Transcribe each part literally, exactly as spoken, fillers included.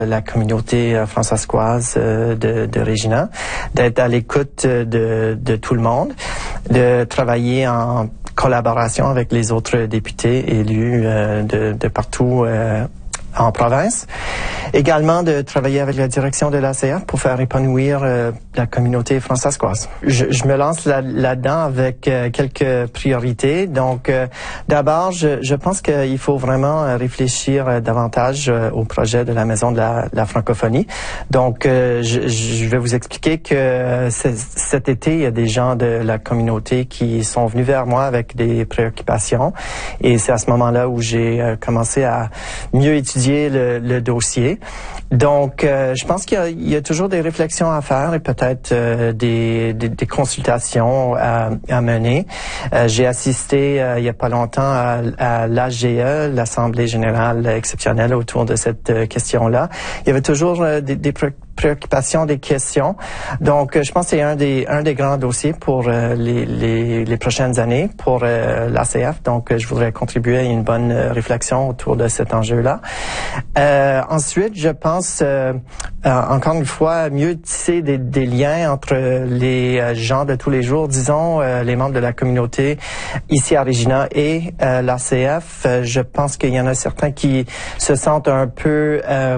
la communauté euh, françaiscoise euh, de, de Regina, d'être à l'écoute de, de tout le monde, de travailler en collaboration avec les autres députés élus euh, de, de partout euh, en province. Également de travailler avec la direction de l'A C F pour faire épanouir euh, la communauté françaiscoise. Je, je me lance là, là-dedans avec euh, quelques priorités. Donc, euh, d'abord, je, je pense qu'il faut vraiment euh, réfléchir euh, davantage euh, au projet de la Maison de la, la francophonie. Donc, euh, je, je vais vous expliquer que euh, cet été, il y a des gens de la communauté qui sont venus vers moi avec des préoccupations. Et c'est à ce moment-là où j'ai euh, commencé à mieux étudier le, le dossier. Donc, euh, je pense qu'il y a, il y a toujours des réflexions à faire et peut-être euh, des, des, des consultations à, à mener. Euh, j'ai assisté euh, il y a pas longtemps à, à l'A G E, l'Assemblée générale exceptionnelle, autour de cette euh, question-là. Il y avait toujours euh, des, des préoccupations, des questions. Donc, euh, je pense que c'est un des, un des grands dossiers pour euh, les, les, les prochaines années pour euh, l'A C F. Donc, euh, je voudrais contribuer à une bonne euh, réflexion autour de cet enjeu-là. Euh, ensuite, je pense, euh, euh, encore une fois, mieux tisser des, des liens entre les euh, gens de tous les jours, disons, euh, les membres de la communauté ici à Regina et euh, l'A C F. Euh, je pense qu'il y en a certains qui se sentent un peu... Euh,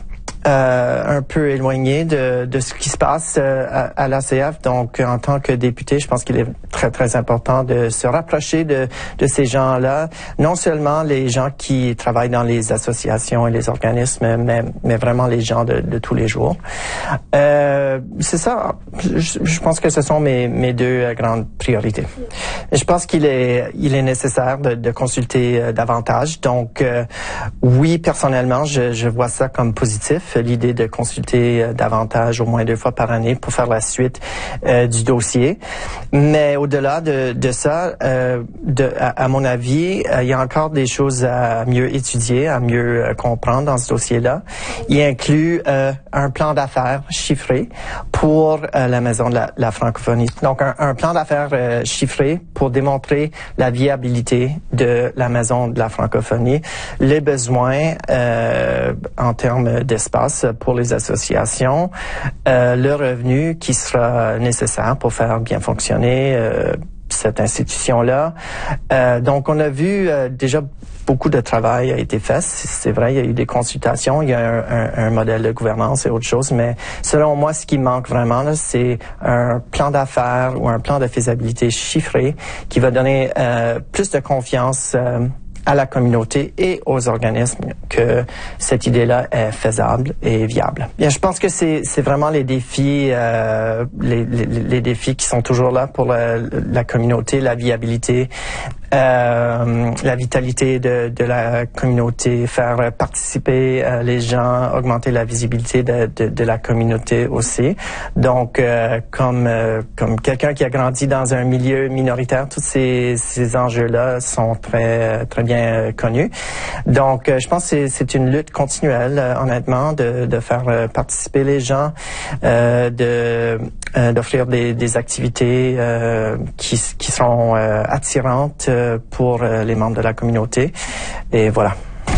Euh, un peu éloigné de, de ce qui se passe euh, à, à l'A C F. Donc, en tant que député, je pense qu'il est très, très important de se rapprocher de, de ces gens-là. Non seulement les gens qui travaillent dans les associations et les organismes, mais, mais vraiment les gens de, de tous les jours. Euh, c'est ça. Je, je pense que ce sont mes, mes deux euh, grandes priorités. Je pense qu'il est, il est nécessaire de, de consulter euh, davantage. Donc, euh, oui, personnellement, je, je vois ça comme positif. L'idée de consulter euh, davantage, au moins deux fois par année, pour faire la suite euh, du dossier. Mais au-delà de, de ça, euh, de, à, à mon avis, euh, il y a encore des choses à mieux étudier, à mieux euh, comprendre dans ce dossier-là. Il inclut euh, un plan d'affaires chiffré pour euh, la Maison de la, la francophonie. Donc, un, un plan d'affaires euh, chiffré pour démontrer la viabilité de la Maison de la francophonie, les besoins euh, en termes d'espace pour les associations, euh, le revenu qui sera nécessaire pour faire bien fonctionner euh, cette institution-là. Euh, donc, on a vu euh, déjà beaucoup de travail a été fait. C'est vrai, il y a eu des consultations, il y a un, un, un modèle de gouvernance et autre chose, mais selon moi, ce qui manque vraiment, là, c'est un plan d'affaires ou un plan de faisabilité chiffré qui va donner euh, plus de confiance euh, à la communauté et aux organismes que cette idée-là est faisable et viable. Bien, je pense que c'est c'est vraiment les défis euh, les, les les défis qui sont toujours là pour la, la communauté, la viabilité, euh, la vitalité de de la communauté, faire participer euh, les gens, augmenter la visibilité de de, de la communauté aussi. Donc euh, comme euh, comme quelqu'un qui a grandi dans un milieu minoritaire, tous ces ces enjeux-là sont très très bien connu. Donc, euh, je pense que c'est, c'est une lutte continuelle, euh, honnêtement, de, de faire euh, participer les gens, euh, de euh, d'offrir des, des activités euh, qui, qui sont euh, attirantes euh, pour euh, les membres de la communauté. Et voilà.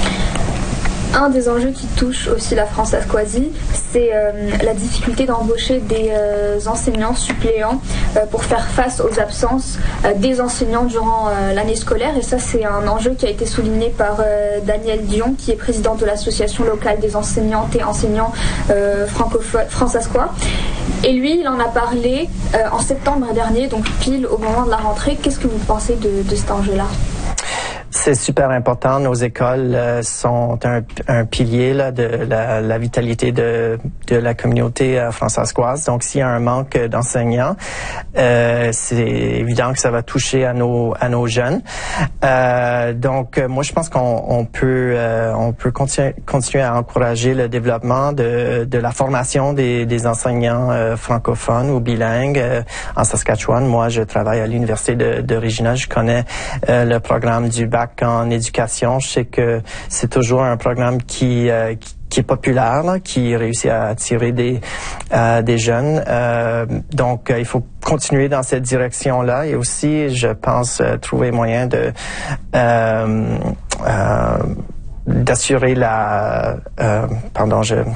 Un des enjeux qui touche aussi la Françaiscoisie, c'est euh, la difficulté d'embaucher des euh, enseignants suppléants euh, pour faire face aux absences euh, des enseignants durant euh, l'année scolaire. Et ça, c'est un enjeu qui a été souligné par euh, Daniel Dion, qui est président de l'association locale des enseignantes et enseignants euh, francophones françaiscois. Et lui, il en a parlé euh, en septembre dernier, donc pile au moment de la rentrée. Qu'est-ce que vous pensez de, de cet enjeu-là ? C'est super important. Nos écoles euh, sont un, un pilier là, de la, la vitalité de, de la communauté euh, françaiscoise. Donc, s'il y a un manque d'enseignants, euh, c'est évident que ça va toucher à nos à nos jeunes. Euh, donc, moi, je pense qu'on on peut euh, on peut continuer continuer à encourager le développement de de la formation des des enseignants euh, francophones ou bilingues euh, en Saskatchewan. Moi, je travaille à l'université de, de Regina. Je connais euh, le programme du bac en éducation. Je sais que c'est toujours un programme qui, euh, qui, qui est populaire, là, qui réussit à attirer des, euh, des jeunes. Euh, donc, euh, il faut continuer dans cette direction-là et aussi, je pense, euh, trouver moyen de... Euh, euh, d'assurer la... Euh, pardon, je